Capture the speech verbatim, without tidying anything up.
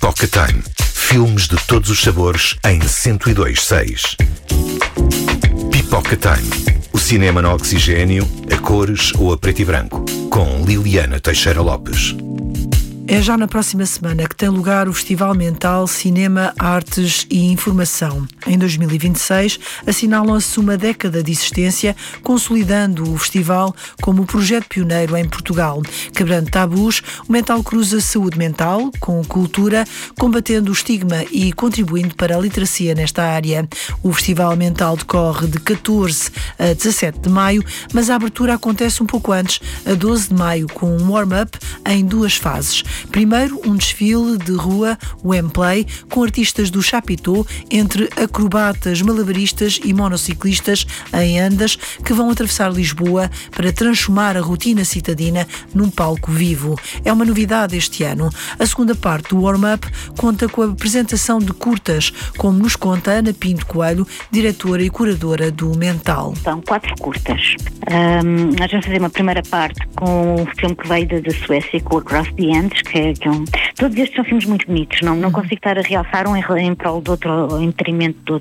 Pipoca Time. Filmes de todos os sabores em cento e dois ponto seis. Pipoca Time. O cinema no oxigênio, a cores ou a preto e branco. Com Liliana Teixeira Lopes. É já na próxima semana que tem lugar o Festival Mental Cinema, Artes e Informação. Em dois mil e vinte e seis, assinalam-se uma década de existência, consolidando o festival como o projeto pioneiro em Portugal. Quebrando tabus, o Mental cruza saúde mental com cultura, combatendo o estigma e contribuindo para a literacia nesta área. O Festival Mental decorre de catorze a dezassete de maio, mas a abertura acontece um pouco antes, a doze de maio, com um warm-up em duas fases. Primeiro, um desfile de rua, o M-Play, com artistas do chapitô, entre acrobatas, malabaristas e monociclistas em andas, que vão atravessar Lisboa para transformar a rotina citadina num palco vivo. É uma novidade este ano. A segunda parte do warm-up conta com a apresentação de curtas, como nos conta Ana Pinto Coelho, diretora e curadora do Mental. São quatro curtas. Um, nós vamos fazer uma primeira parte com o filme que veio da Suécia, com Across the Andes, que é, que é um... Todos estes são filmes muito bonitos, não, não consigo estar a realçar um em, em prol do outro, ou em detrimento do